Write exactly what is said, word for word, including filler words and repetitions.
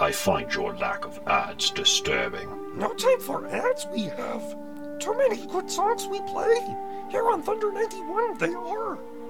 I find your lack of ads disturbing. No time for ads, we have. Too many good songs we play. Here on Thunder ninety-one, they are.